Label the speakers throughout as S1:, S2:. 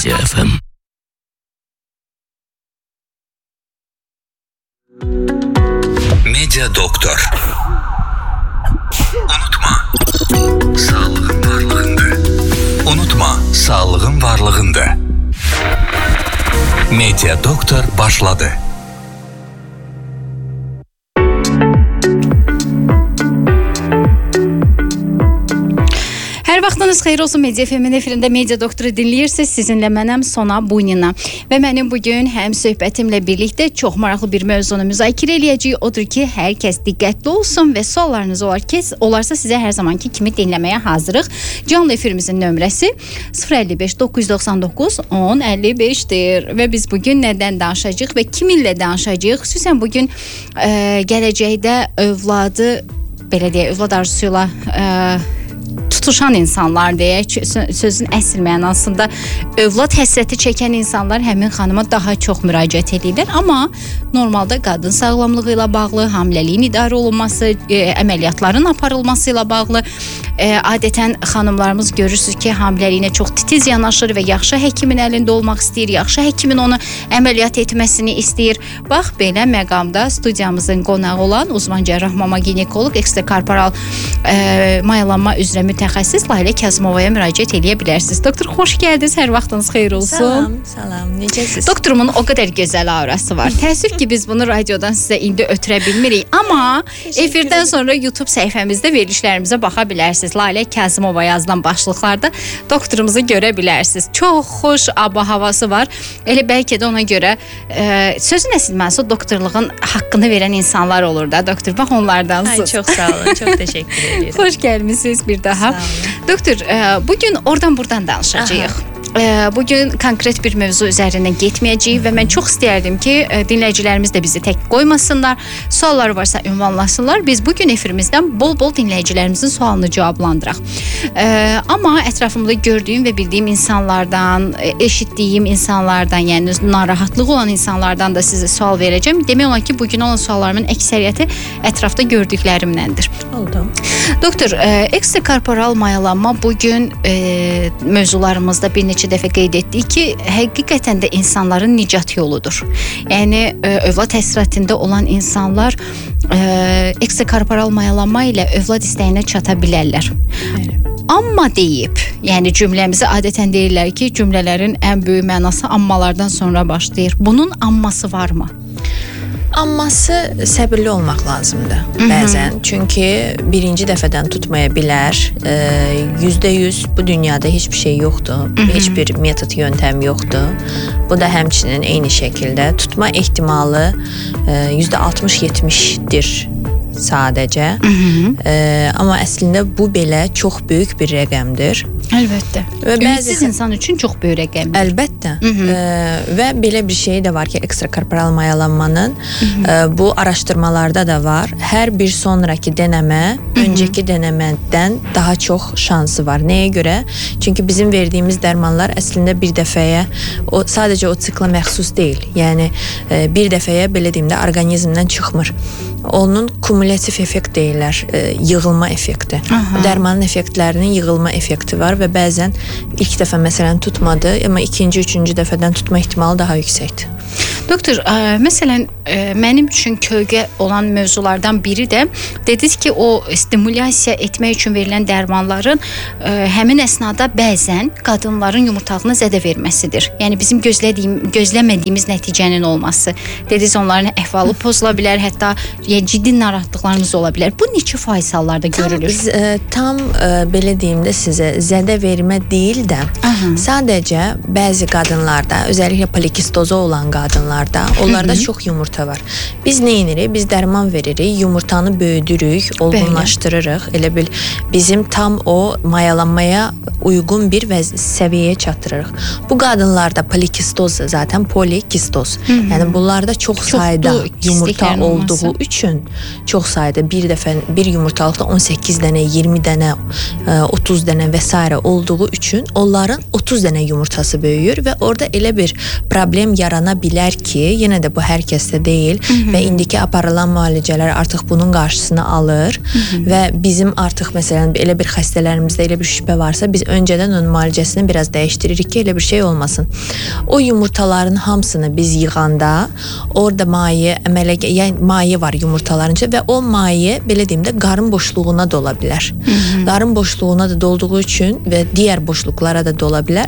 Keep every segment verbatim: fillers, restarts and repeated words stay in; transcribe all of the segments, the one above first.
S1: Media F M.
S2: Media Doktor. Unutma, sağlığın varlığında. Unutma, sağlığın varlığında. Media Doktor başladı.
S3: Hər vaxtınız xeyir olsun. Media F M-in efirində Media Doktoru dinləyirsiniz. Sizinlə mənəm Sona Buynina. Və mənim bugün həm söhbətimlə birlikdə çox maraqlı bir mövzunu müzakirə eləyəcəyik. Odur ki, hər kəs diqqətli olsun və suallarınız olar ki, olarsa sizə hər zamanki kimi dinləməyə hazırıq. Canlı efirimizin nömrəsi sıfır əlli beş doqquz yüz doxsan doqquz on əlli beşdir. Və biz bugün nədən danışacağıq və kiminlə danışacağıq? Xüsusən bugün ə, gələcəkdə övladı, belə deyək, övlad arzusuyla ə, tutuşan insanlar deyək, sözün əsl mənasında övlad həsrəti çəkən insanlar həmin xanıma daha çox müraciət edirlər. Amma normalda qadın sağlamlığı ilə bağlı, hamiləliyin idarə olunması, e, əməliyyatların aparılması ilə bağlı e, adətən xanımlarımız görürsünüz ki, hamiləliyinə çox titiz yanaşır və yaxşı həkimin əlində olmaq istəyir, yaxşı həkimin onu əməliyyat etməsini istəyir. Bax, belə məqamda studiyamızın qonağı olan uzman cərrah mama ginekoloq, ekstrakorporal e, mayalanma üzrə mütəxəssis Layla Kazımovaya müraciət edə bilərsiniz. Doktor, xoş gəldiniz. Hər vaxtınız xeyir olsun.
S4: Salam, salam. Necəsiz?
S3: Doktorumun o qədər gözəl aurası var. Təəssüf ki, biz bunu radiodan sizə indi ötürə bilmirik. Amma efirdən sonra YouTube səhifəmizdə verilişlərimizə baxa bilərsiniz. Layla Kazımova yazılan başlıqlarda doktorumuzu görə bilərsiniz. Çox xoş aba-havası var. Elə bəlkə də ona görə e, sözün əsl mənası doktorluğun haqqını verən insanlar olur da. Doktor, bax onlardansınız.
S4: Ay, çox sağ olun. Çox təşəkkür edirəm.
S3: Xoş gəlmisiniz bir daha. Doktor, bugün oradan buradan danışacağıq. Bugün konkret bir mövzu üzərindən getməyəcəyik və mən çox istəyərdim ki, dinləyicilərimiz də bizi tək qoymasınlar. Sualları varsa ünvanlasınlar. Biz bugün efirimizdən bol-bol dinləyicilərimizin sualını cavablandıraq. Amma ətrafımda gördüyüm və bildiyim insanlardan, eşitdiyim insanlardan, yəni narahatlığı olan insanlardan da sizə sual verəcəm. Demək olar ki, bugün olan suallarımın əksəriyyəti ətrafda gördüklərimdəndir.
S4: Oldu.
S3: Doktor, ekstrakorporal mayalanma bugün e, mövzularımızda bir neçə dəfə qeyd etdik ki, həqiqətən də insanların nicat yoludur. Yəni e, övlad həsrətində olan insanlar e, ekstrakorporal mayalanma ilə övlad istəyinə çata bilərlər.
S4: Bəli.
S3: Amma deyib, yəni cümləmizi adətən deyirlər ki, cümlələrin ən böyük mənası ammalardan sonra başlayır. Bunun amması varmı?
S4: Amması səbirli olmaq lazımdır bəzən. Çünki birinci dəfədən tutmaya bilər. Yüzdə yüz bu dünyada heç bir şey yoxdur. Heç bir metod, yöntəm yoxdur. Bu da həmçinin eyni şəkildə tutma ehtimalı yüzdə altmış yetmişdir sadəcə. Ee, amma əslində bu belə çox böyük bir rəqəmdir.
S3: Əlbəttə. Və ümidsiz insan üçün çox böyük rəqəmdir.
S4: Əlbəttə. Ee, və belə bir şey də var ki, ekstrakorporal mayalanmanın e, bu araşdırmalarda da var. Hər bir sonraki denəmə öncəki denəmədən daha çox şansı var. Nəyə görə? Çünki bizim verdiyimiz dərmanlar əslində bir dəfəyə, o sadəcə o sikla məxsus deyil. Yəni e, bir dəfəyə belə deyim də orqanizmdən çıxmır. Onun kumulativ effekt deyirlər, e, yığılma effekti. Aha. Dərmanın effektlərinin yığılma effekti var və bəzən ilk dəfə məsələn tutmadı, amma ikinci, üçüncü dəfədən tutma ehtimalı daha yüksəkdir.
S3: Doktor, ə, məsələn, ə, mənim üçün kölgə olan mövzulardan biri də dediniz ki, o stimulyasiya etmək üçün verilən dərmanların ə, həmin əsnada bəzən qadınların yumurtalığına zədə verməsidir. Yəni bizim gözlədiyim, gözləmədiyimiz nəticənin olması. Dediniz, onların əhvalı pozula bilər, hətta yəni, ciddi narahatlıqlarımız ola bilər. Bu neçə faiz hallarda görülür?
S4: Tam, ə, tam ə, belə deyim də sizə, zədə vermə deyil də, aha, sadəcə bəzi qadınlarda, özəlliklə polikistoza olan qadınlar onlarda Hı-hı. çox yumurta var. Biz nə edirik? Biz dərman veririk, yumurtanı böyüdürük, olgunlaşdırırıq. Elə bil bizim tam o mayalanmaya uyğun bir vəz səviyyəyə çatdırırıq. Bu qadınlarda polikistoz zaten polikistoz. Hı-hı. Yəni bunlarda çox Çoxdu, sayda yumurta olduğu olması. üçün çox sayda bir dəfə bir yumurtalıqda on səkkiz dənə, iyirmi dənə, otuz dənə və s. olduğu üçün onların otuz dənə yumurtası böyüyür və orada elə bir problem yarana bilər ki, yenə də bu hər kəsdə deyil Hı -hı. və indiki aparılan müalicələr artıq bunun qarşısını alır Hı -hı. və bizim artıq məsələn elə bir xəstələrimizdə elə bir şübhə varsa, biz öncədən onun müalicəsini biraz dəyişdiririk ki, elə bir şey olmasın. O yumurtaların hamısını biz yığanda orada maye əmələ, yəni maye var yumurtaların içində və o maye belə deyim də qarın boşluğuna dola bilər. Hı -hı. Qarın boşluğuna da dolduğu üçün və digər boşluqlara da dola bilər.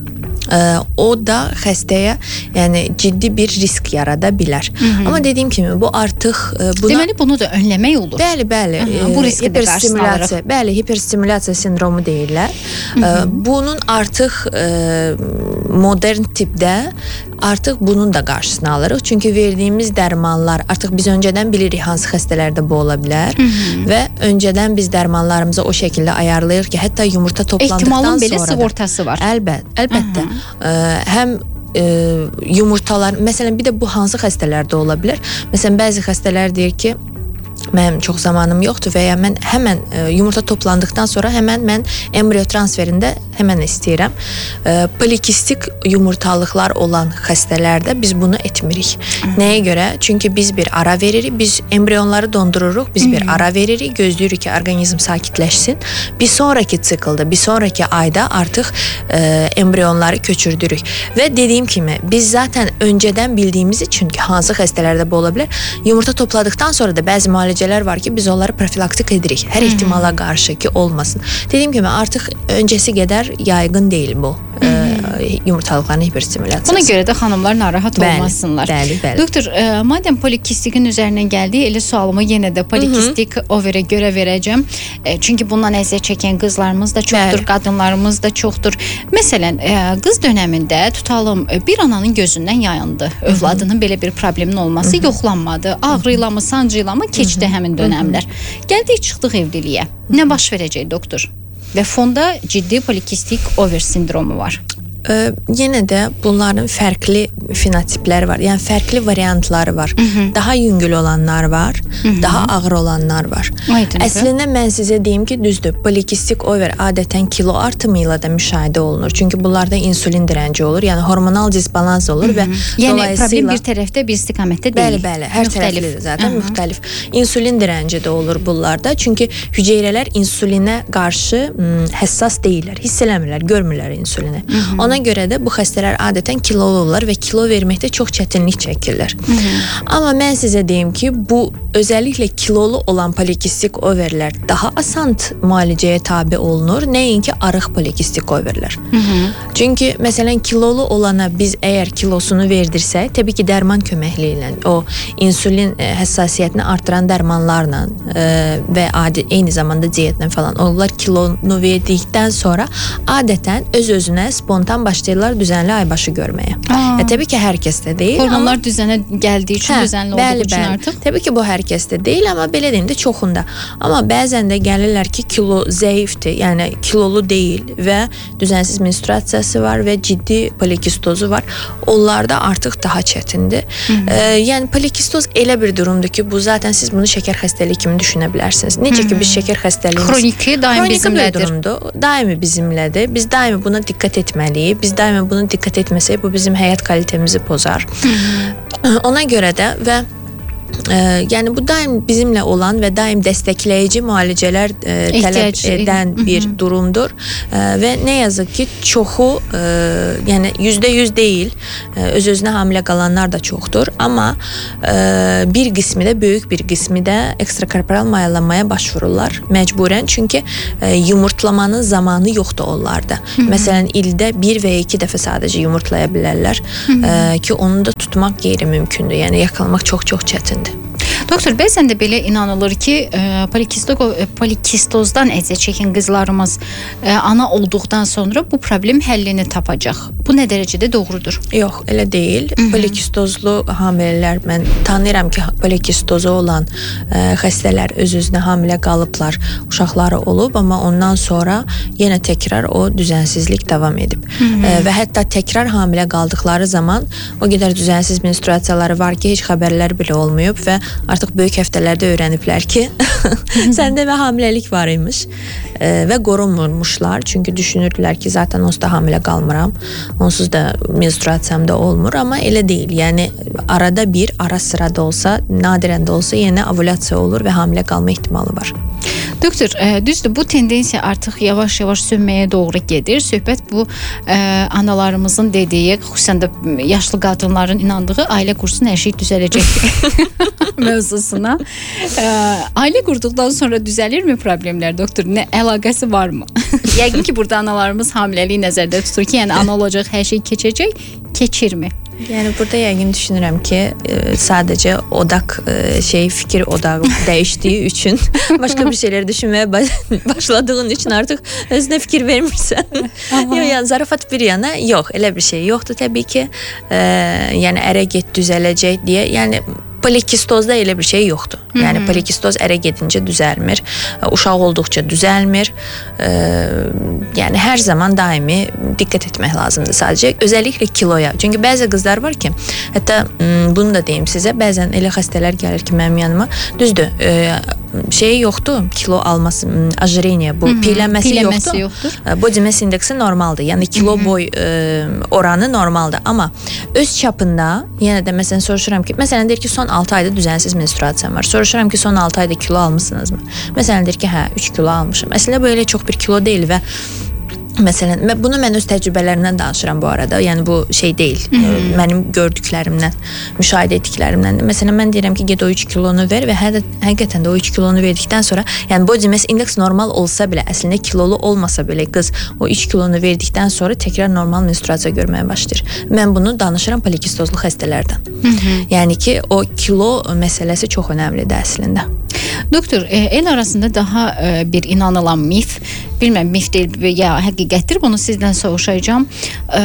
S4: Ee, o da xəstəyə yəni ciddi bir risk yarada bilər. Hı -hı. Amma dediyim kimi bu artıq e, buna
S3: deməli bunu da önləmək olur.
S4: Bəli, bəli.
S3: Aha, bu riski də qarşısını alırıq.
S4: Bəli, hiperstimulyasiya sindromu deyirlər. Hı -hı. E, bunun artıq e, modern tipdə artıq bunun da qarşısını alırıq. Çünki verdiyimiz dərmanlar artıq biz öncədən bilirik hansı xəstələrdə bu ola bilər Hı -hı. və öncədən biz dərmanlarımızı o şəkildə ayarlayırıq ki, hətta yumurta toplandıqdan sonra
S3: ehtimalın belə sığortası var.
S4: Əlbət, əlbəttə. Ə, həm e, yumurtalar, məsələn bir də bu hansı xəstələrdə ola bilər? Məsələn bəzi xəstələr deyir ki, mənim çox zamanım yoxdur və ya mən həmən e, yumurta toplandıqdan sonra həmən mən embriyo transferində həmən istəyirəm. E, polikistik yumurtalıqlar olan xəstələrdə biz bunu etmirik. Hı. Nəyə görə? Çünki biz bir ara veririk, biz embriyonları dondururuq, biz Hı. bir ara veririk, gözləyirik ki, orqanizm sakitləşsin. Bir sonraki sikldə, bir sonraki ayda artıq e, embriyonları köçürdürük. Və dediyim kimi, biz zaten öncədən bildiyimiz üçün ki, hansı xəstələrdə bu ola bilər, yumurta topladıqdan sonra da bəzi müalicələr var ki, biz onları profilaktik edirik. Hər ehtimala qarşı ki, olmasın. Dediyim kimi, artıq öncəsi qədər yayğın deyil bu e, yumurtalıqların hiperstimulyasiyası.
S3: Buna görə də xanımlar narahat bəli, olmasınlar.
S4: Bəli, bəli.
S3: Doktor, e, madəm polikistikin üzərindən gəldi, elə sualımı yenə də polikistik overə görə verəcəm. E, çünki bundan əziyyət çəkən qızlarımız da çoxdur, bəli. Qadınlarımız da çoxdur. Məsələn, e, qız dönəmində tutalım bir ananın gözündən yayındı. Övladının belə bir problemin olması Hı -hı. yoxlanmadı. Ağrıyla mı, sancıyla mı keçdi Hı -hı. həmin dönəmlər. Hı -hı. Gəldik, çıxdıq evliliyə. Nə baş verəcək doktor? Və fonda ciddi polikistik over sindromu var.
S4: Ee, yenə də bunların fərqli fenotipləri var. Yəni fərqli variantları var. Hı -hı. Daha yüngül olanlar var, Hı -hı. daha ağır olanlar var. Aydın Əslində mən sizə deyim ki, düzdür. Polikistik over adətən kilo artımı ilə də müşahidə olunur. Çünki bunlarda insulin dirənci olur. Yəni hormonal disbalans olur Hı -hı. və
S3: yəni
S4: dolayısıyla
S3: problem bir tərəfdə, bir istiqamətdə deyil.
S4: Bəli, bəli, hər tərəflidir zaten, Hı -hı. müxtəlif. İnsulin dirənci də olur bunlarda. Çünki hüceyrələr insulinə qarşı ım, həssas deyillər, hiss eləmirlər, görmürlər insulini. Hı -hı. Ona görə də bu xəstələr adətən kilolu olurlar və kilo verməkdə çox çətinlik çəkirlər. Hı -hı. Amma mən sizə deyim ki, bu özəlliklə kilolu olan polikistik overlər daha asan müalicəyə tabe olunur, nəinki arıq polikistik overlər. Hı -hı. Çünki məsələn kilolu olana biz əgər kilosunu verdirsək, təbii ki, dərman köməkliyi ilə, o insulin e, həssasiyyətini artıran dərmanlarla e, və adi eyni zamanda diyetlə falan onlar kilonu verdikdən sonra adətən öz-özünə spontan başlayırlar düzənli aybaşı görməyə. Aa. Ya təbii ki, hər kəsdə deyil.
S3: Hormonlar amma düzənə gəldiyi üçün, hə, düzənli olduğu bəli, üçün bəli. Artıq.
S4: Təbii ki, bu hər kəsdə deyil, amma belə deyim də çoxunda. Amma bəzən də gəlirlər ki, kilo zəifdir, yəni kilolu deyil və düzənsiz menstruasiyası var və ciddi polikistozu var. Onlarda artıq daha çətindir. Ee, yəni polikistoz elə bir durumdur ki, bu zaten siz bunu şəkər xəstəliyi kimi düşünə bilərsiniz. Necə ki, biz şəkər xəstəliyimiz
S3: xroniki daim bizimlədir.
S4: Daimi bizimlədir. Biz daimi buna diqqət etməliyik. Biz daimi buna diqqət etməsək, bu bizim həyat kalitemizi pozar. Hı -hı. Ona görə də və Ee, yəni bu daim bizimlə olan və daim dəstəkləyici müalicələr e, tələb edən bir Hı -hı. durumdur e, və nə yazıq ki, çoxu e, yəni yüzdə yüz deyil, e, öz-özünə hamilə qalanlar da çoxdur, amma e, bir qismi də, böyük bir qismi də ekstrakorporal mayalanmaya başvururlar məcburən, çünki e, yumurtlamanın zamanı yoxdur onlarda. Hı -hı. Məsələn, ildə bir və ya iki dəfə sadəcə yumurtlaya bilərlər Hı -hı. E, ki, onu da tutmaq qeyri-mümkündür, yəni yaxalamaq çox-çox çətindir.
S3: Doktor, bəzən də belə inanılır ki, e, polikistozdan əziyyət çəkən qızlarımız e, ana olduqdan sonra bu problem həllini tapacaq. Bu nə dərəcədə doğrudur?
S4: Yox, elə deyil. Hı -hı. Polikistozlu hamilələr, mən tanıyıram ki, polikistozu olan e, xəstələr öz-özünə hamilə qalıblar, uşaqları olub, amma ondan sonra yenə təkrar o düzənsizlik davam edib. Hı -hı. E, və hətta təkrar hamilə qaldıqları zaman o qədər düzənsiz menstruasiyaları var ki, heç xəbərlər belə olmayıb və artıq böyük həftələrdə öyrəniblər ki, Səndə və hamiləlik var imiş e, və qorunmurmuşlar. Çünki düşünürdülər ki, zaten onsuz da hamilə qalmıram. Onsuz da menstruasiyam da olmur, amma elə deyil. Yəni arada bir, ara sırada olsa, nadirən də olsa yenə ovulyasiya olur və hamilə qalma ehtimalı var.
S3: Doktor, e, düzdür, bu tendensiya artıq yavaş-yavaş sönməyə doğru gedir. Söhbət bu e, analarımızın dediyi, xüsusən də yaşlı qadınların inandığı ailə qursun, hər şey düzələcək mövzusuna. E, ailə qurduqdan sonra düzəlirmi problemlər, doktor? Nə əlaqəsi varmı? Yəqin ki, burada analarımız hamiləliyi nəzərdə tutur ki, yəni ana olacaq, hər şey keçəcək, keçirmi?
S4: Yəni burada yəqin düşünürəm ki, e, sadəcə odaq e, şey fikir odağı dəyişdiyi üçün başqa bir şeylər düşünməyə başladığın üçün artıq özünə fikir vermirsən. Yox, yəni zarafat bir yana, yox, elə bir şey yoxdur təbii ki. E, yəni ərə get düzələcək deyə, yəni polikistozda elə bir şey yoxdur. Yəni polikistoz ərə gedincə düzəlmir, uşaq olduqca düzəlmir. E, yəni hər zaman daimi diqqət etmək lazımdır sadəcə, özəlliklə kiloya. Çünki bəzi qızlar var ki, hətta bunu da deyim sizə, bəzən elə xəstələr gəlir ki, mənim yanıma, düzdür, e, şey yoxdur, kilo alması, ajreniya, bu piylənməsi yoxdur. yoxdur. Body mass indeksi normaldır. Yəni kilo boy e, oranı normaldır. Amma öz çapında yenə də məsələn soruşuram ki, məsələn deyir ki, son altı ayda düzənsiz menstruasiyam var. Soruşuram ki, son altı ayda kilo almısınızmı? Məsələn deyir ki, hə, üç kilo almışam. Əslində bu elə çox bir kilo deyil və məsələn, bunu mən öz təcrübələrimdən danışıram bu arada. Yəni bu şey deyil. Hmm. Mənim gördüklərimdən, müşahidə etdiklərimdən. Məsələn, mən deyirəm ki, get o üç kilonu ver və hə, həqiqətən də o üç kilonu verdikdən sonra, yəni body mass index normal olsa belə, əslində kilolu olmasa belə qız o üç kilonu verdikdən sonra təkrar normal menstruasiya görməyə başlayır. Mən bunu danışıram polikistozlu xəstələrdən. Hmm. Yəni ki, o kilo məsələsi çox önəmlidir əslində.
S3: Doktor, el arasında daha bir inanılan mif, bilməm mif deyil ya həqiqətdir, bunu sizdən soruşacağam. E,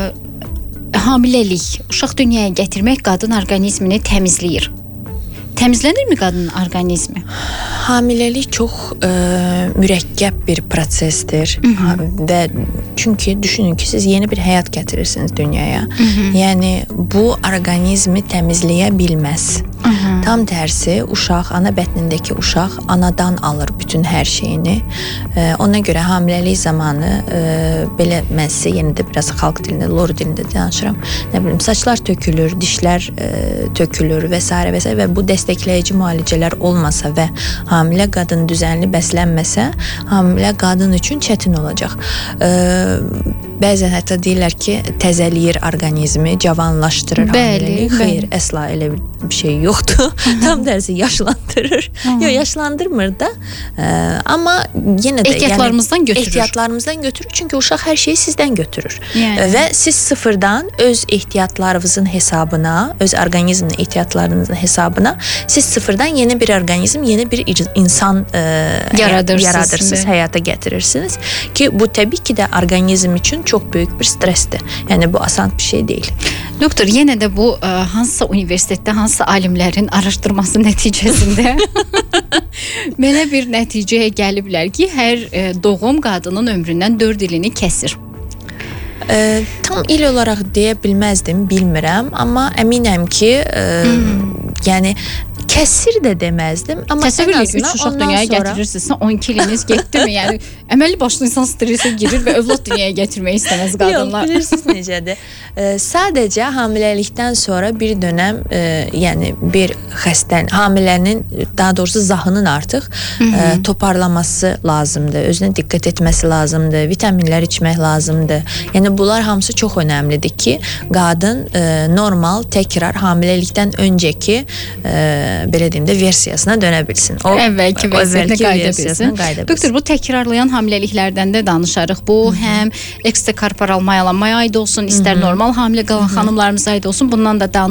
S3: hamiləlik, uşaq dünyaya gətirmək qadın orqanizmini təmizləyir. Təmizlənirmi qadın orqanizmi?
S4: Hamiləlik çox e, mürəkkəb bir prosesdir. Hı -hı. Və çünki düşünün ki, siz yeni bir həyat gətirirsiniz dünyaya. Hı -hı. Yəni bu orqanizmi təmizləyə bilməz. Hı -hı. Tam tərsi, uşaq, ana bətnindəki uşaq anadan alır bütün hər şeyini. E, ona görə hamiləlik zamanı e, belə mən sizə yenə də biraz xalq dilində, lor dilində danışıram. Nə bilim, saçlar tökülür, dişlər e, tökülür və s. və s. və bu dəstəkləyici müalicələr olmasa və hamilə qadın düzənli bəslənməsə, hamilə qadın üçün çətin olacaq. E, bəzən hətta deyirlər ki, təzəliyir orqanizmi, cavanlaşdırır hamiləliyi. Xeyr, əsla elə bir şey yoxdur. Tam tərsi yaşlandırır. Yox, yaşlandırmır da. E, amma yenə də
S3: ehtiyatlarımızdan yəni, götürür.
S4: Ehtiyatlarımızdan götürür. Çünki uşaq hər şeyi sizdən götürür. Yəni. Və siz sıfırdan öz ehtiyatlarınızın hesabına, öz orqanizmin ehtiyatlarınızın hesabına siz sıfırdan yeni bir orqanizm, yeni bir insan e, yaradırsınız, yaradırsınız həyata gətirirsiniz ki, bu təbii ki də orqanizm üçün çox böyük bir stressdir. Yəni bu asan bir şey deyil.
S3: Doktor, yenə də bu ə, hansısa universitetdə, hansısa alimlərin araşdırması nəticəsində mənə bir nəticəyə gəliblər ki, hər ə, doğum qadının ömründən dörd ilini kəsir.
S4: E, tam il olaraq deyə bilməzdim, bilmirəm, amma əminəm ki, e, hmm. yəni kəsir də deməzdim, amma
S3: təsəvvür edin, üç uşaq dünyaya sonra... gətirirsiniz, on iki iliniz getdimi? Yəni əməlli başlı insan stresə girir və övlad dünyaya gətirmək istəməz qadınlar.
S4: Yox, bilirsiniz necədir? E, sadəcə hamiləlikdən sonra bir dönəm, e, yəni bir xəstənin, hamilənin, daha doğrusu zahının artıq e, toparlaması lazımdır, özünə diqqət etməsi lazımdır, vitaminlər içmək lazımdır. Yəni bunlar hamısı çox önəmlidir ki, qadın e, normal, təkrar hamiləlikdən öncəki e, belə deyim də versiyasına dönə bilsin. O
S3: əvvəlki vəziyyətinə qayıda bilsin. Doktor, bu təkrarlayan hamiləliklərdən də danışarıq. Bu Hı -hı. həm ekstrakorporal mayalanmaya aid olsun, istər Hı -hı. normal hamilə qalan Hı -hı. xanımlarımıza aid olsun. Bundan da danışarıq.